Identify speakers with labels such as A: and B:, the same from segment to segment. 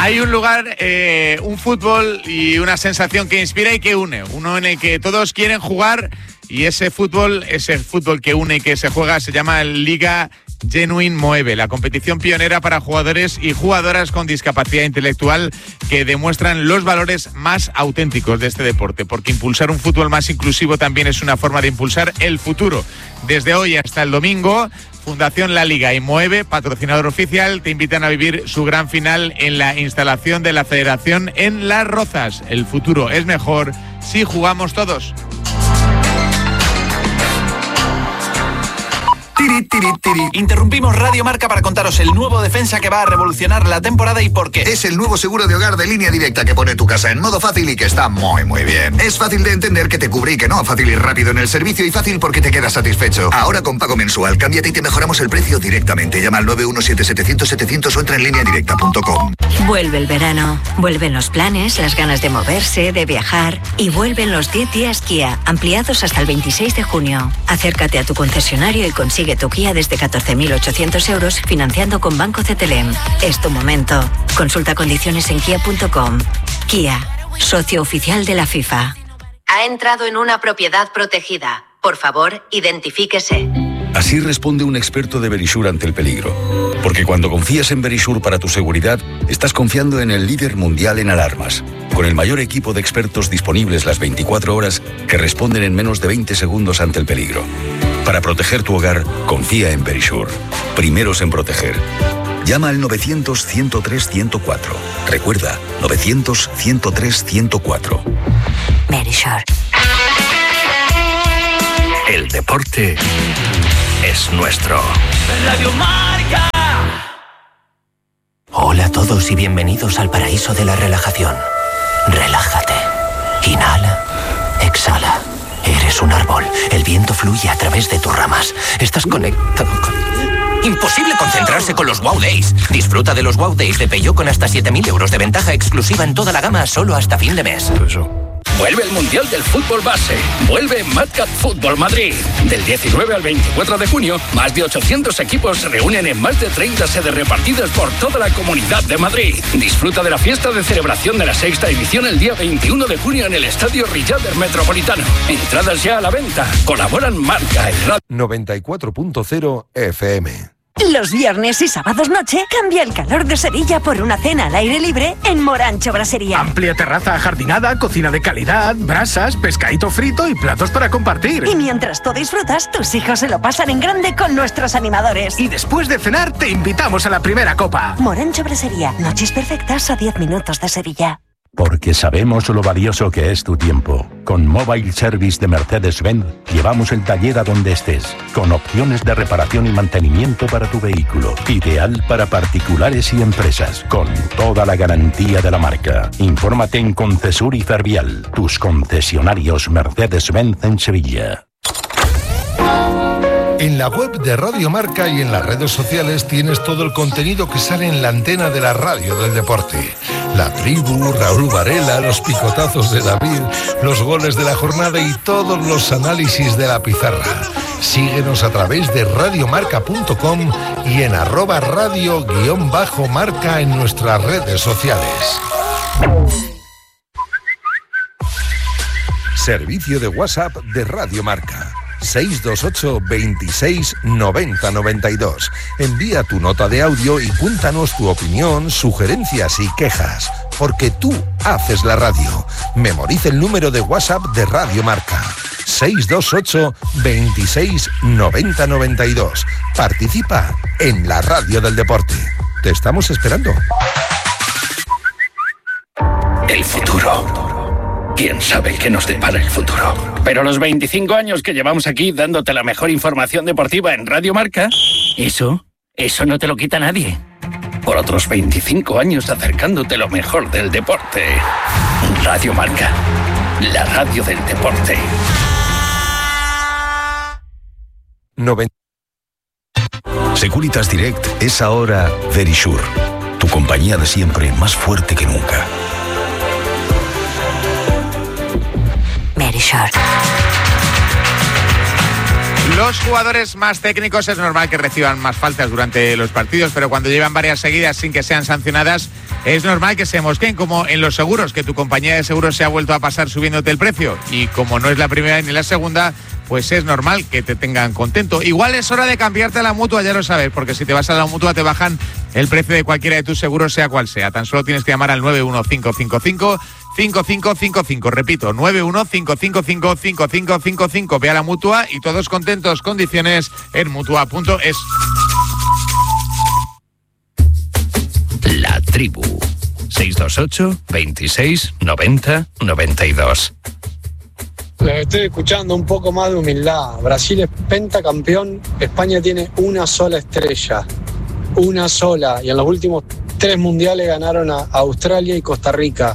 A: Hay un lugar, un fútbol y una sensación que inspira y que une. Uno en el que todos quieren jugar y ese fútbol que une y que se juega se llama Liga Genuine Moeve, la competición pionera para jugadores y jugadoras con discapacidad intelectual que demuestran los valores más auténticos de este deporte, porque impulsar un fútbol más inclusivo también es una forma de impulsar el futuro. Desde hoy hasta el domingo, Fundación La Liga y Moeve, patrocinador oficial, te invitan a vivir su gran final en la instalación de la Federación en Las Rozas. El futuro es mejor si jugamos todos.
B: Interrumpimos Radio Marca para contaros el nuevo defensa que va a revolucionar la temporada y por qué.
C: Es el nuevo seguro de hogar de Línea Directa que pone tu casa en modo fácil y que está muy bien. Es fácil de entender, que te cubre y que no, fácil y rápido en el servicio y fácil porque te quedas satisfecho. Ahora con pago mensual, cámbiate y te mejoramos el precio directamente. Llama al 917-700-700 o entra en lineadirecta.com.
D: Vuelve el verano, vuelven los planes, las ganas de moverse, de viajar y vuelven los 10 días Kia, ampliados hasta el 26 de junio. Acércate a tu concesionario y consigue tu Kia desde 14.800 euros financiando con Banco CTLM. Es tu momento. Consulta condiciones en kia.com. Kia, socio oficial de la FIFA.
E: Ha entrado en una propiedad protegida. Por favor, identifíquese.
F: Así responde un experto de Verisure ante el peligro. Porque cuando confías en Verisure para tu seguridad, estás confiando en el líder mundial en alarmas, con el mayor equipo de expertos disponibles las 24 horas que responden en menos de 20 segundos ante el peligro. Para proteger tu hogar, confía en Verisure. Primeros en proteger. Llama al 900-103-104. Recuerda, 900-103-104.
D: Verisure.
G: El deporte es nuestro.
B: Radio Marca.
G: Hola a todos y bienvenidos al paraíso de la relajación. Relájate. Inhala. Exhala. Eres un árbol. El viento fluye a través de tus ramas. Estás conectado con... Imposible concentrarse con los Wow Days. Disfruta de los Wow Days de Peugeot con hasta 7.000 euros de ventaja exclusiva en toda la gama solo hasta fin de mes.
H: Vuelve el Mundial del Fútbol Base. Vuelve Madcap Fútbol Madrid. Del 19 al 24 de junio, más de 800 equipos se reúnen en más de 30 sedes repartidas por toda la Comunidad de Madrid. Disfruta de la fiesta de celebración de la 6ª edición el día 21 de junio en el Estadio Riader Metropolitano. Entradas ya a la venta. Colaboran Marca y Radio
I: 94.0 FM.
J: Los viernes y sábados noche cambia el calor de Sevilla por una cena al aire libre en Morancho Brasería.
K: Amplia terraza ajardinada, cocina de calidad, brasas, pescadito frito y platos para compartir.
J: Y mientras tú disfrutas, tus hijos se lo pasan en grande con nuestros animadores.
K: Y después de cenar te invitamos a la primera copa.
J: Morancho Brasería, noches perfectas a 10 minutos de Sevilla.
L: Porque sabemos lo valioso que es tu tiempo. Con Mobile Service de Mercedes-Benz llevamos el taller a donde estés, con opciones de reparación y mantenimiento para tu vehículo. Ideal para particulares y empresas, con toda la garantía de la marca. Infórmate en Concesur y Fervial, tus concesionarios Mercedes-Benz en Sevilla.
I: En la web de Radio Marca y en las redes sociales tienes todo el contenido que sale en la antena de la radio del deporte. La tribu, Raúl Varela, los picotazos de David, los goles de la jornada y todos los análisis de la pizarra. Síguenos a través de radiomarca.com y en @radio_marca en nuestras redes sociales. Servicio de WhatsApp de Radio Marca. 628 26 90 92. Envía tu nota de audio y cuéntanos tu opinión, sugerencias y quejas, porque tú haces la radio. Memoriza el número de WhatsApp de Radio Marca. 628 26 90 92. Participa en la radio del deporte. Te estamos esperando.
H: El futuro. ¿Quién sabe qué nos depara el futuro? Pero los 25 años que llevamos aquí dándote la mejor información deportiva en Radio Marca, eso no te lo quita nadie. Por otros 25 años acercándote lo mejor del deporte. Radio Marca, la radio del deporte.
I: 90.
F: Securitas Direct es ahora Verisure, tu compañía de siempre más fuerte que nunca.
D: Verisure.
A: Los jugadores más técnicos es normal que reciban más faltas durante los partidos, pero cuando llevan varias seguidas sin que sean sancionadas, es normal que se mosqueen, como en los seguros, que tu compañía de seguros se ha vuelto a pasar subiéndote el precio. Y como no es la primera ni la segunda, pues es normal que te tengan contento. Igual es hora de cambiarte a la Mutua, ya lo sabes, porque si te vas a la Mutua te bajan el precio de cualquiera de tus seguros, sea cual sea. Tan solo tienes que llamar al 915555555. Repito, 915555555. Ve a la Mutua y todos contentos. Condiciones en Mutua.es.
H: La Tribu. 628 26 90 92.
M: Les estoy escuchando un poco más de humildad. Brasil es pentacampeón, España tiene una sola estrella. Una sola. Y en los últimos 3 mundiales ganaron a Australia y Costa Rica.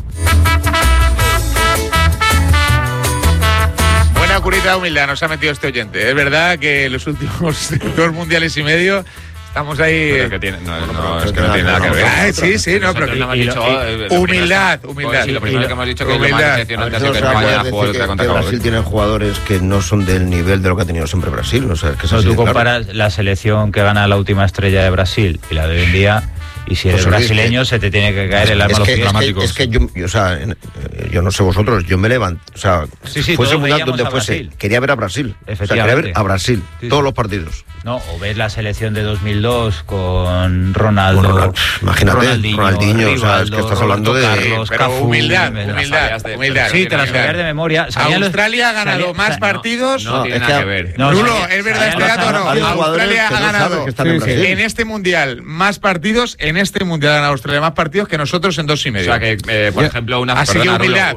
A: Buena curita de humildad nos ha metido este oyente. Es verdad que los últimos 2 mundiales y medio estamos ahí.
N: Pero que tiene, es que no tiene nada que ver.
A: Sí, no, pero humildad.
N: Pues sí, lo primero que hemos dicho que lo más decepcionante ha sido que España jugó otra contra Cabo Verde.
O: Brasil tiene jugadores que no son del nivel de lo que ha tenido siempre Brasil. O sea, que
P: no, tú comparas la selección que gana la última estrella de Brasil y la de hoy en día. Y si eres brasileño, se te tiene que caer el alma a los dramáticos.
O: Es que yo no sé vosotros, yo me levanto. O sea, fuese mundial donde fuese, quería ver a Brasil. Quería ver a Brasil, todos los partidos.
P: No, o ves la selección de 2002 con Ronaldo.
O: Imagínate, Ronaldinho, Rivaldo, o sea, es que estás hablando de.
P: Carlos,
A: pero
P: Cafú,
A: humildad. Sí,
P: te las sabías de memoria.
A: Australia ha ganado más partidos.
N: No tiene nada que ver.
A: Rulo, ¿es verdad este dato o no? Australia ha ganado en este mundial más partidos. En este mundial han Australia más partidos que nosotros en 2 y medio.
N: O sea que, por ejemplo, una aficionada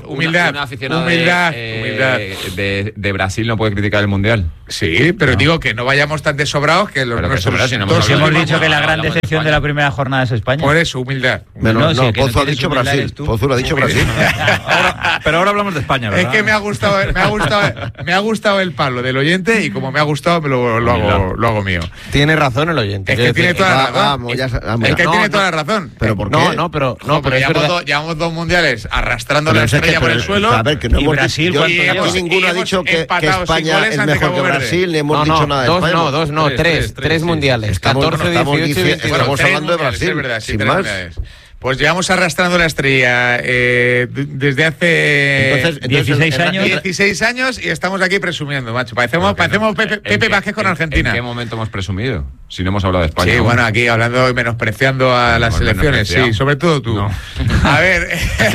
N: de Brasil no puede criticar el mundial.
A: Sí, pero digo que no vayamos tan desobrados que los
P: nuestros. Hemos dicho que la gran decepción de la primera jornada es España.
A: Por eso, humildad.
O: No, Pozo ha dicho Brasil. Pozo lo ha dicho Brasil.
N: Pero ahora hablamos de España, ¿verdad?
A: Es que me ha gustado el palo del oyente y como me ha gustado lo hago mío.
Q: Tiene razón el oyente.
A: Es que tiene toda la razón. Es que tiene toda la razón.
O: ¿Pero por qué?
Q: Pero
A: llevamos 2 mundiales arrastrando la estrella por el suelo.
O: A ver, que no
A: y Brasil,
O: ninguno ha dicho que España es mejor que Brasil, ni hemos dicho nada de España.
Q: 3 mundiales. 14, 18 y 22.
O: Estamos hablando de Brasil, sin más.
A: Pues llevamos arrastrando la estrella desde hace 16 años y estamos aquí presumiendo, macho. Parecemos Pepe Vázquez con Argentina.
N: ¿En qué momento hemos presumido? Si no hemos hablado de España.
A: Sí, bueno, aquí hablando y menospreciando a las selecciones, sí, sobre todo tú. No. A ver.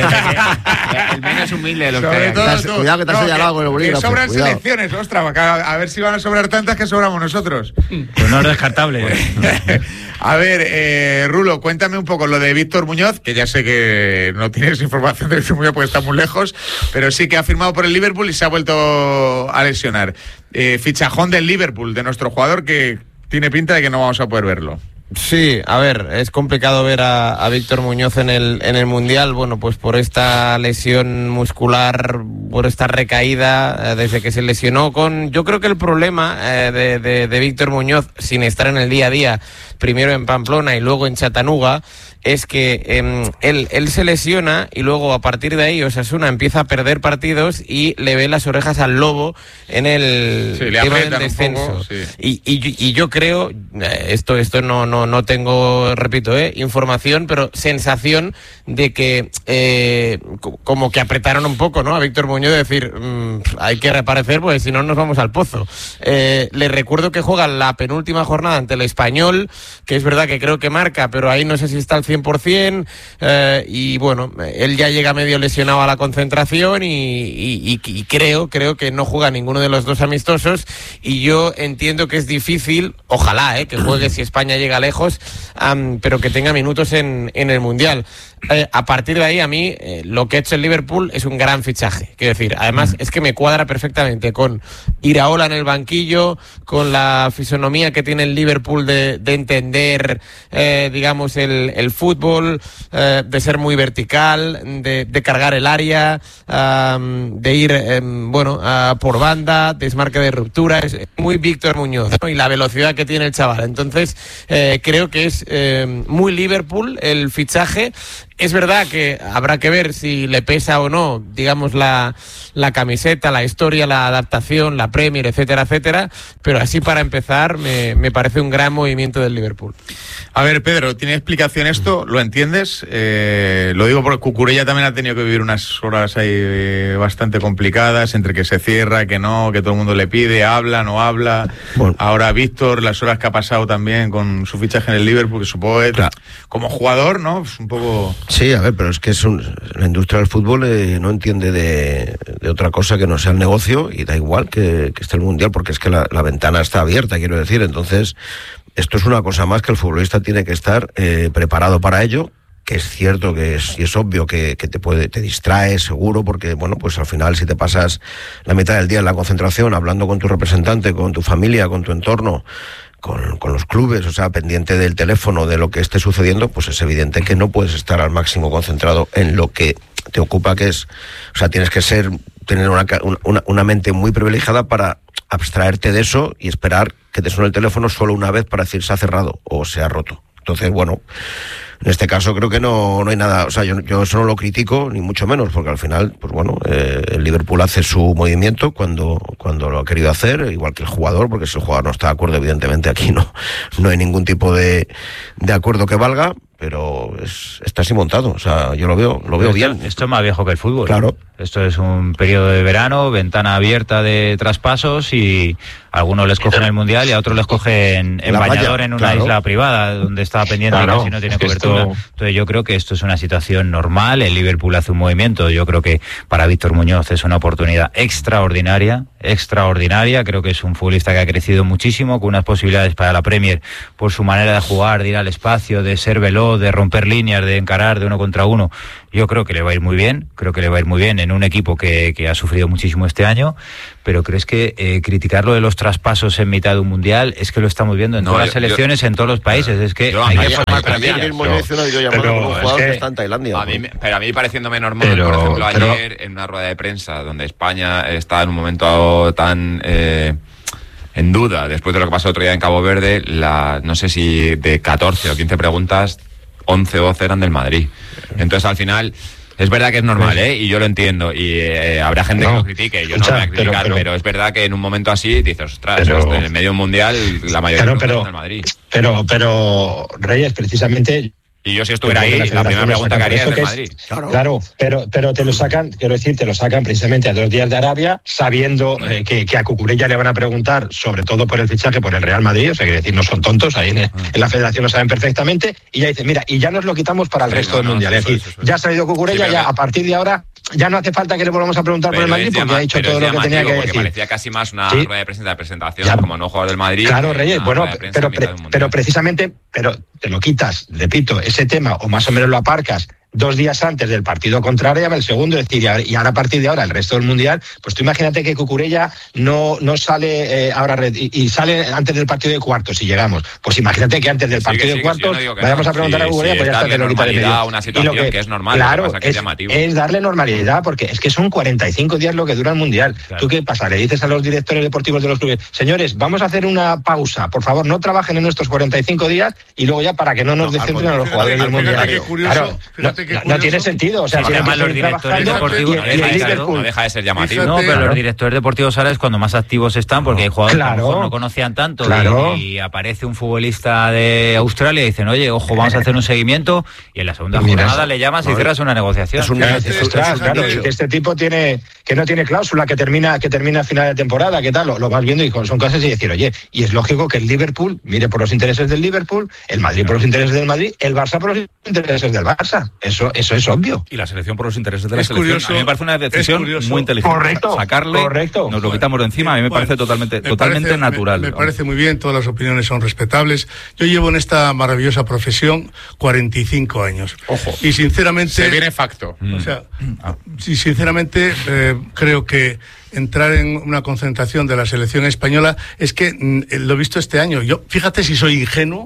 N: El menos humilde de los
A: que
O: cuidado que te has señalado con el bolígrafo.
A: Que sobran selecciones, ostras, a ver si van a sobrar tantas que sobramos nosotros.
P: Pues no es descartable.
A: A ver, Rulo, cuéntame un poco lo de Víctor Muñoz, que ya sé que no tienes información de Víctor Muñoz porque está muy lejos, pero sí que ha firmado por el Liverpool y se ha vuelto a lesionar. Fichajón del Liverpool, de nuestro jugador, que tiene pinta de que no vamos a poder verlo.
Q: Sí, a ver, es complicado ver a Víctor Muñoz en el Mundial, bueno, pues por esta lesión muscular, por esta recaída desde que se lesionó yo creo que el problema de Víctor Muñoz, sin estar en el día a día, primero en Pamplona y luego en Chattanooga, es que él se lesiona y luego a partir de ahí Osasuna empieza a perder partidos y le ve las orejas al lobo en el tema del descenso.
A: Poco, sí.
Q: Y yo creo, esto no tengo, repito, información, pero sensación de que como que apretaron un poco, ¿no? A Víctor Muñoz de decir, hay que reaparecer porque si no nos vamos al pozo. Le recuerdo que juega la penúltima jornada ante el Español, que es verdad que creo que marca, pero ahí no sé si está al 100%, y bueno, él ya llega medio lesionado a la concentración y creo que no juega ninguno de los 2 amistosos, y yo entiendo que es difícil, ojalá que juegue si España llega lejos, pero que tenga minutos en el Mundial. A partir de ahí, a mí, lo que ha hecho el Liverpool es un gran fichaje. Quiero decir, además es que me cuadra perfectamente con Iraola en el banquillo, con la fisonomía que tiene el Liverpool de entender, digamos, el fútbol, de ser muy vertical, de cargar el área, de ir, por banda, desmarque de ruptura. Es muy Víctor Muñoz, ¿no? Y la velocidad que tiene el chaval. Entonces, creo que es muy Liverpool el fichaje. Es verdad que habrá que ver si le pesa o no, digamos, la camiseta, la historia, la adaptación, la Premier, etcétera, etcétera, pero así para empezar me parece un gran movimiento del Liverpool.
A: A ver, Pedro, ¿tiene explicación esto? ¿Lo entiendes? Lo digo porque Cucurella también ha tenido que vivir unas horas ahí bastante complicadas, entre que se cierra, que no, que todo el mundo le pide, habla, no habla. Bueno. Ahora Víctor, las horas que ha pasado también con su fichaje en el Liverpool, que supongo que como jugador, ¿no? Pues un poco...
O: Sí, a ver, pero es que la industria del fútbol no entiende de otra cosa que no sea el negocio, y da igual que esté el Mundial, porque es que la ventana está abierta, quiero decir. Entonces, esto es una cosa más que el futbolista tiene que estar preparado para ello, que es cierto que es obvio que te distrae, seguro, porque, bueno, pues al final si te pasas la mitad del día en la concentración hablando con tu representante, con tu familia, con tu entorno, con los clubes, o sea, pendiente del teléfono, de lo que esté sucediendo, pues es evidente que no puedes estar al máximo concentrado en lo que te ocupa, que es, o sea, tienes que tener una mente muy privilegiada para abstraerte de eso y esperar que te suene el teléfono solo una vez para decir se ha cerrado o se ha roto. Entonces, bueno, en este caso creo que no hay nada, o sea, yo eso no lo critico, ni mucho menos, porque al final, pues bueno, el Liverpool hace su movimiento cuando lo ha querido hacer, igual que el jugador, porque si el jugador no está de acuerdo, evidentemente aquí no hay ningún tipo de acuerdo que valga, pero está así montado, o sea, yo lo veo bien.
P: Esto es más viejo que el fútbol.
O: Claro.
P: Esto es un periodo de verano, ventana abierta de traspasos, y a algunos les cogen el Mundial y a otros les cogen en bañador en una isla privada donde está pendiente y casi no tiene cobertura. Entonces yo creo que esto es una situación normal. El Liverpool hace un movimiento, yo creo que para Víctor Muñoz es una oportunidad extraordinaria. Creo que es un futbolista que ha crecido muchísimo, con unas posibilidades para la Premier por su manera de jugar, de ir al espacio, de ser veloz, de romper líneas, de encarar de uno contra uno. Yo creo que le va a ir muy bien, en un equipo que ha sufrido muchísimo este año, pero ¿crees que criticar lo de los traspasos en mitad de un Mundial es que lo estamos viendo en todas las selecciones, en todos los países? Es que hay que formar plantillas.
N: Pero a mí pareciéndome normal, por ejemplo, ayer en una rueda de prensa donde España está en un momento tan... en duda, después de lo que pasó otro día en Cabo Verde, no sé si de 14 o 15 preguntas, 11 o 12 eran del Madrid. Entonces, al final, es verdad que es normal, y yo lo entiendo, y habrá gente que lo critique, yo no me voy a criticar, pero es verdad que en un momento así dices, ostras, en el medio mundial la mayoría son del Madrid.
R: Pero Reyes, precisamente...
N: Y yo si estuviera ahí, la primera pregunta que haría es del Madrid.
R: Claro, pero te lo sacan, precisamente a 2 días de Arabia, sabiendo que a Cucurella le van a preguntar, sobre todo por el fichaje por el Real Madrid, o sea, que decir, no son tontos, ahí en la federación lo saben perfectamente, y ya dice, mira, y ya nos lo quitamos para el resto del Mundial. Es decir, ya ha salido Cucurella, ya a partir de ahora ya no hace falta que le volvamos a preguntar por el Madrid, porque ha dicho todo lo que tenía que decir.
N: Parecía casi más una rueda de presentación, ya, como no jugador del Madrid.
R: Claro, Reyes, bueno, pero precisamente, pero te lo quitas, repito, ese tema, o más o menos lo aparcas 2 días antes del partido contra Arabia, el segundo, es decir, y ahora a partir de ahora el resto del Mundial, pues tú imagínate que Cucurella no sale ahora y sale antes del partido de cuartos, si llegamos, pues imagínate que antes del partido de cuartos vayamos a preguntar a Cucurella, pues ya está, te lo quitas de medio.
N: Una situación que es normal,
R: claro,
N: lo que pasa es llamativo.
R: Es darle normalidad, porque es que son 45 días lo que dura el Mundial. Claro. ¿Tú qué pasa? Le dices a los directores deportivos de los clubes, señores, vamos a hacer una pausa, por favor, no trabajen en estos 45 días y luego ya para que no nos descentren a los jugadores del Mundial. Claro, no tiene sentido. O sea,
P: además los directores deportivos
N: no deja de ser llamativo.
P: No, pero los directores deportivos ahora es cuando más activos están, porque hay jugadores que a lo mejor no conocían tanto, y aparece un futbolista de Australia y dicen, oye, ojo, vamos a hacer un seguimiento, y en la segunda jornada le llamas y cierras una negociación.
R: Claro, este tipo no tiene cláusula, que termina a final de temporada, ¿qué tal? Lo vas viendo y son cosas y decir, oye, y es lógico que el Liverpool mire por los intereses del Liverpool, el Madrid por los intereses del Madrid, el Barça por los intereses del Barça. Eso es obvio.
S: Y la selección por los intereses de la selección. Curioso, a mí me parece una decisión muy inteligente.
R: Correcto.
S: Nos lo quitamos de encima. A mí me parece totalmente natural.
T: Me parece muy bien, todas las opiniones son respetables. Yo llevo en esta maravillosa profesión 45 años.
A: Ojo.
T: Y sinceramente...
A: Se viene facto.
T: O sea, y sinceramente creo que entrar en una concentración de la selección española es que lo he visto este año. Fíjate si soy ingenuo,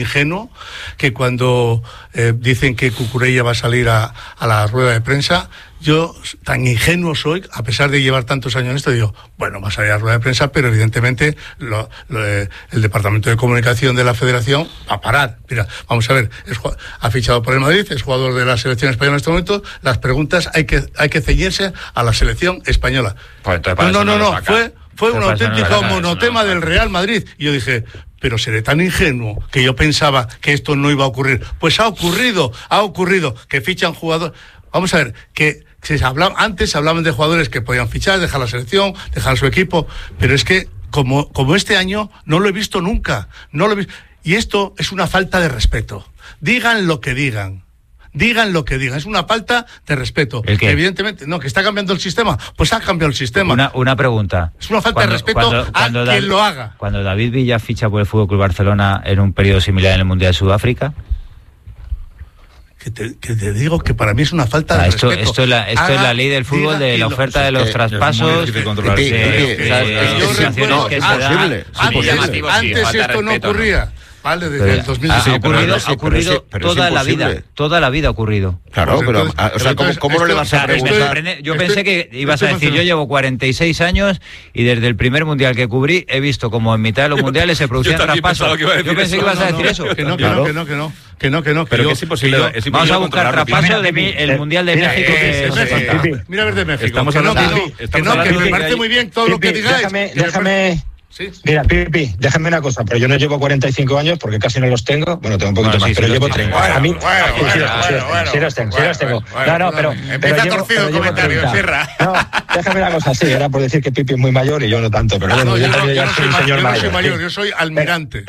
T: que cuando dicen que Cucurella va a salir a la rueda de prensa, yo tan ingenuo soy, a pesar de llevar tantos años en esto, digo, bueno, va a salir a rueda de prensa, pero evidentemente el Departamento de Comunicación de la Federación va a parar. Mira, vamos a ver, ha fichado por el Madrid, es jugador de la selección española en este momento, las preguntas hay que ceñirse a la selección española.
N: Pues
T: no, fue un auténtico monotema del Real Madrid. Y yo dije, pero seré tan ingenuo que yo pensaba que esto no iba a ocurrir. Pues ha ocurrido, que fichan jugadores. Vamos a ver, antes hablaban de jugadores que podían fichar, dejar la selección, dejar su equipo, pero es que como este año no lo he visto nunca, y esto es una falta de respeto. Digan lo que digan, es una falta de respeto. Evidentemente, que está cambiando el sistema, pues ha cambiado el sistema.
P: Una pregunta.
T: Es una falta de respeto a quien lo haga.
P: Cuando David Villa ficha por el FC Barcelona en un periodo similar en el Mundial de Sudáfrica.
T: Que te digo que para mí es una falta de respeto.
P: Esto es la ley del fútbol, de la oferta de los traspasos,
T: antes esto no ocurría. Vale, desde el 2016.
P: Ha ocurrido toda la vida ha ocurrido.
O: Claro, pero ¿cómo no le vas a preguntar?
P: Yo pensé que ibas a decir, yo llevo 46 años y desde el primer mundial que cubrí he visto como en mitad de los mundiales se producían traspasos. Yo pensé que ibas a decir eso.
T: Que no.
S: Pero que es imposible.
P: Vamos a buscar traspasos del Mundial de México.
T: Mira a ver de México. Que me parece muy bien todo lo que digáis.
R: Déjame. Sí. Mira, Pipi, déjame una cosa, pero yo no llevo 45 años porque casi no los tengo. Bueno, tengo un poquito más, pero llevo 30. A mí, sí los tengo. No, pero
A: empieza torcido el comentario, cierra.
R: No, déjame una cosa, sí, era por decir que Pipi es muy mayor y yo no tanto, pero bueno, yo no soy un señor mayor.
A: Yo no soy mayor, yo soy almirante.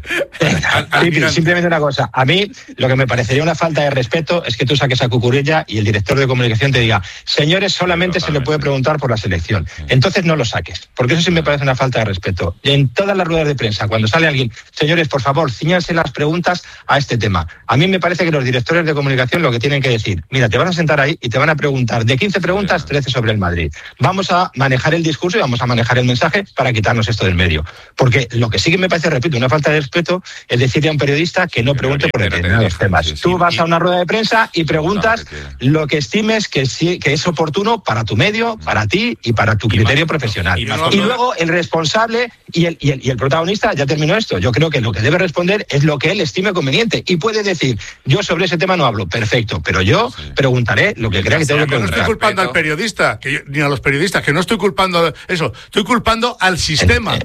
R: Pipi, simplemente una cosa, a mí lo que me parecería una falta de respeto es que tú saques a Cucurella y el director de comunicación te diga, señores, solamente se le puede preguntar por la selección. Entonces no lo saques, porque eso sí me parece una falta de respeto. Y en todas las ruedas de prensa, cuando sale alguien, señores, por favor, cíñanse las preguntas a este tema. A mí me parece que los directores de comunicación lo que tienen que decir, mira, te vas a sentar ahí y te van a preguntar, de 15 preguntas, 13 sobre el Madrid. Vamos a manejar el discurso y vamos a manejar el mensaje para quitarnos esto del medio. Porque lo que sí que me parece, repito, una falta de respeto es decirle a un periodista que no pregunte por determinados temas. Tú vas a una rueda de prensa y preguntas lo que estimes que es oportuno para tu medio, para ti y para tu criterio profesional. Y luego el responsable y el protagonista, ya terminó esto, yo creo que lo que debe responder es lo que él estime conveniente y puede decir, yo sobre ese tema no hablo, perfecto, pero yo preguntaré lo que crea que tengo que preguntar.
T: No estoy culpando al periodista, ni a los periodistas, que no estoy culpando eso, estoy culpando al sistema,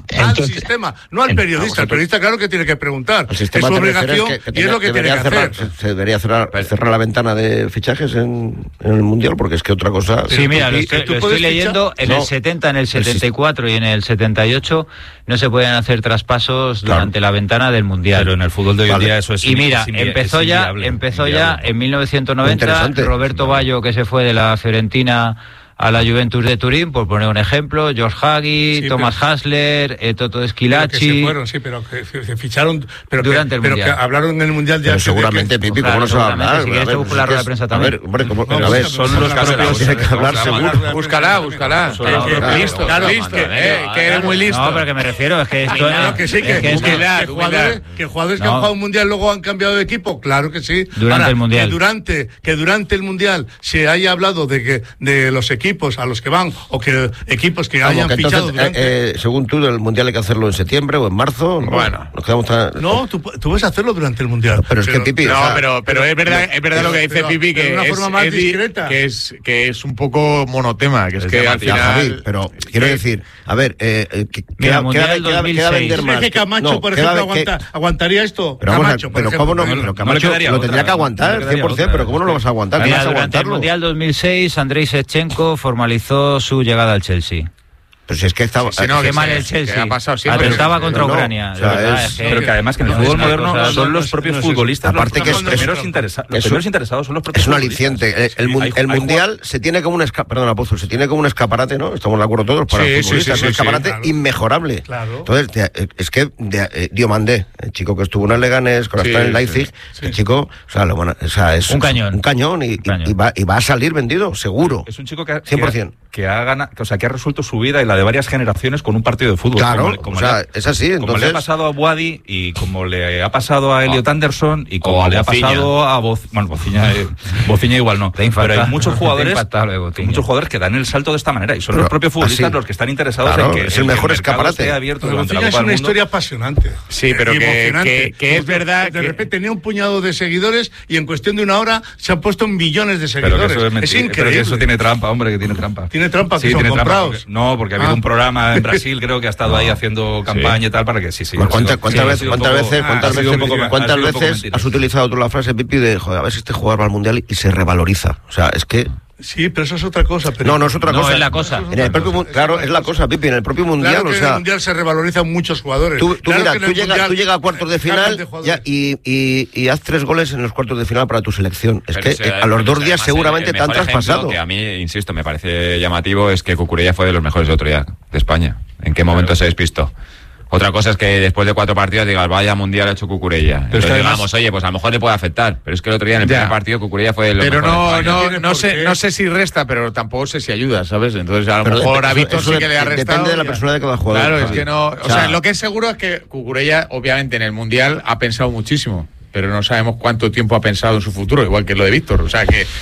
T: no al periodista. El periodista claro que tiene que preguntar, es su obligación y es lo que tiene que hacer.
O: Se debería cerrar la ventana de fichajes en el Mundial, porque es que otra cosa...
P: Sí, mira, lo estoy leyendo, en el 70, en el 74 y en el 78 no se pueden hacer traspasos durante la ventana del Mundial.
S: Pero en el fútbol de hoy en día eso es...
P: Y mira, empezó ya en 1990, Roberto Baggio, que se fue de la Fiorentina a la Juventus de Turín, por poner un ejemplo, George Hagi, Thomas Hasler, Toto Schillaci...
T: Que se fueron, pero que se ficharon...
P: durante el Mundial.
T: Pero que hablaron en el Mundial ya...
O: Pero seguramente, Pipi, ¿cómo no se va a hablar?
P: Si quieres te busco la rueda de prensa también.
O: A ver, son los propios... Tiene que hablar seguro.
A: Búscala. Listo, que eres muy listo.
P: No, pero que me refiero, es que esto...
T: Que sí, que jugadores que han jugado un Mundial luego han cambiado de equipo, claro que sí.
P: Durante el Mundial.
T: Que durante el Mundial se haya hablado de los equipos a los que van o que equipos que hayan fichado durante...
O: según tú, el Mundial hay que hacerlo en septiembre o en marzo.
T: Bueno,
O: nos quedamos
T: no, tú puedes hacerlo durante el Mundial.
O: Pero es que Pipi...
A: No, pero es verdad lo que dice Pipi, que
T: una forma más discreta.
A: Que es un poco monotema, que es que al final...
O: Javi, pero quiero decir, a ver,
P: mira, Mundial del 2006.
T: ¿Crees que Camacho, por ejemplo, aguantaría esto?
O: Pero cómo no, pero Camacho lo tendría que aguantar, 100%, pero ¿cómo no lo vas a aguantar?
P: Durante el Mundial 2006, Andrei Shevchenko formalizó su llegada al Chelsea.
O: Pero si es que estaba...
P: Qué mal el Chelsea. Atentaba contra Ucrania.
S: Pero que además que en el fútbol moderno son los propios futbolistas los primeros interesados son los propios futbolistas.
O: Es un aliciente. El Mundial se tiene como un escaparate, ¿no? Estamos de acuerdo todos, para los futbolistas. Es un escaparate inmejorable. Entonces, es que Diomandé, el chico que estuvo en el Leganés, que ahora está en el Leipzig, el chico, es un cañón y va a salir vendido, seguro.
S: Es un chico que
O: 100%.
S: Que ha resuelto su vida y la de varias generaciones con un partido de fútbol.
O: Claro, es así.
S: Como
O: entonces...
S: le ha pasado a Boadi y como le ha pasado a Elliot Anderson y como le ha pasado a Bociña igual no. Pero hay muchos jugadores que dan el salto de esta manera y son los propios futbolistas los que están interesados en que
O: es el mejor escaparate.
T: Abierto durante la Copa del Mundo. Es una historia apasionante.
A: Sí, pero que es verdad
T: de repente tenía un puñado de seguidores y en cuestión de una hora se han puesto millones de seguidores. Es increíble.
S: Pero que eso tiene trampa, hombre, que tiene trampa.
T: Tiene trampa, que son comprados.
S: Porque ha habido un programa en Brasil, creo que ha estado ahí haciendo campaña y tal para que sí.
O: ¿Cuántas veces has utilizado tú la frase, Pipi, de joder, a ver si este jugador va al Mundial y se revaloriza? O sea, es que...
T: Sí, pero eso es otra cosa. Pero
O: no es otra cosa.
P: Es la cosa.
O: En el propio, claro, es la cosa, Pipi. En el propio Mundial,
T: claro que en el Mundial se revalorizan muchos jugadores.
O: Tú llegas a cuartos de final y haz 3 goles en los cuartos de final para tu selección. Es que a los 2 días seguramente te han traspasado.
N: Que a mí, insisto, me parece llamativo es que Cucurella fue de los mejores de otro día de España. ¿En qué momento se despistó? Otra cosa es que después de 4 partidos digas, vaya Mundial ha hecho Cucurella. Entonces digamos, oye, pues a lo mejor le puede afectar. Pero es que el otro día en el primer partido Cucurella fue de los mejores.
A: Pero no sé si resta, pero tampoco sé si ayuda, ¿sabes? Entonces a lo mejor a Víctor sí que le ha restado.
O: Depende de la persona de cada jugador.
A: Claro, es que no... O sea, lo que es seguro es que Cucurella, obviamente, en el Mundial ha pensado muchísimo. Pero no sabemos cuánto tiempo ha pensado en su futuro, igual que lo de Víctor. O sea, que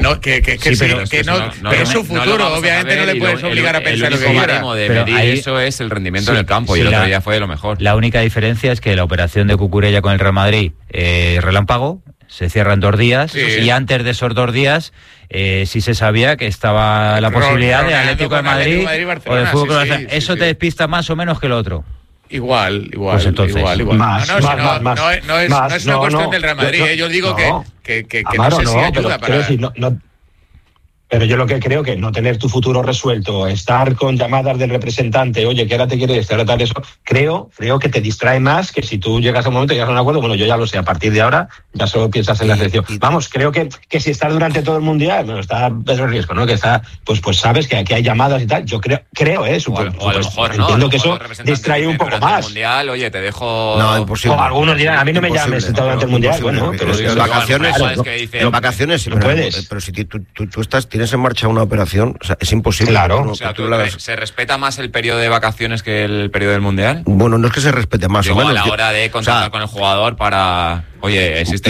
A: es su futuro. Obviamente no le puedes obligar a pensar lo que quiera.
N: De medir eso es el rendimiento en el campo y el otro día fue de lo mejor.
P: La única diferencia es que la operación de Cucurella con el Real Madrid, relámpago, se cierra en 2 días y antes de esos 2 días sí se sabía que estaba la posibilidad de Atlético de Madrid o de Fútbol Club Barcelona. Eso te despista más o menos que lo otro.
A: Igual.
P: Pues entonces,
A: igual. No es una cuestión del Real Madrid. Yo digo que no sé si ayuda para...
R: Pero yo lo que creo que no tener tu futuro resuelto, estar con llamadas del representante, oye, que ahora te quiere estar tal eso, creo que te distrae más que si tú llegas a un momento y llegas a un acuerdo, bueno, yo ya lo sé, a partir de ahora ya solo piensas en la selección. Vamos, creo que si estás durante todo el Mundial, bueno, está Pedro Riesco, ¿no? Que está, pues sabes que aquí hay llamadas y tal, yo creo, supongo.
N: O a lo mejor,
R: entiendo que eso distrae un poco más.
N: Mundial, oye, te dejo...
O: No, imposible.
R: O algunos dirán, a mí no me llames durante el Mundial, bueno, pero
O: en vacaciones, pero si tú tienes en marcha una operación, o sea, es imposible.
R: Claro.
N: O sea, ¿se respeta más el periodo de vacaciones que el periodo del Mundial?
O: Bueno, no es que se respete más o menos.
N: A la hora de contactar con el jugador para... Oye, existe